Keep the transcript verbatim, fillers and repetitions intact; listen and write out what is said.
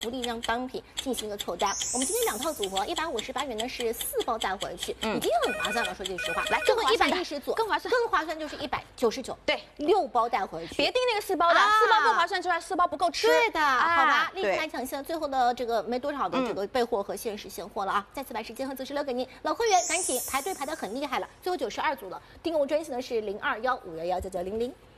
福利让单品进行一个凑单。我们今天两套组合，一百五十八元呢是四包带回去，嗯，已经很划算了。说句实话，来，最后一百一十组更划算， 更划算就是一百九十九， 对， 六包带回去， 别订那个四包的，四包不划算之外，四包不够吃。 对的，好吧，立刻对来抢现在最后的这个没多少的这个备货和限时现货了啊！再次把时间和姿势留给您，老会员赶紧排队排得很厉害了，最后九十二组了，订购专线呢是零二幺五幺幺九九零零。